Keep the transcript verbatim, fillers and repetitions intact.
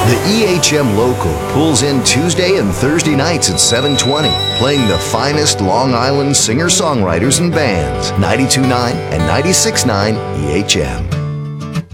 The E H M Local pulls in Tuesday and Thursday nights at seven twenty, playing the finest Long Island singer-songwriters and bands. ninety-two point nine and ninety-six point nine E H M.